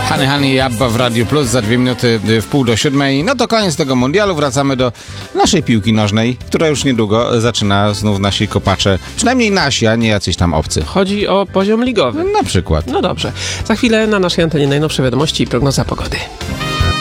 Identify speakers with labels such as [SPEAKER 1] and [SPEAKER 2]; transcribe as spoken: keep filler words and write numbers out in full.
[SPEAKER 1] Honey Honey i Abba w Radiu Plus za dwie minuty w pół do siódmej. No to koniec tego mundialu. Wracamy do naszej piłki nożnej, która już niedługo zaczyna znów nasi kopacze. Przynajmniej nasi, a nie jacyś tam obcy.
[SPEAKER 2] Chodzi o poziom ligowy.
[SPEAKER 1] Na przykład.
[SPEAKER 2] No dobrze. Za chwilę na naszej antenie najnowsze wiadomości i prognoza pogody.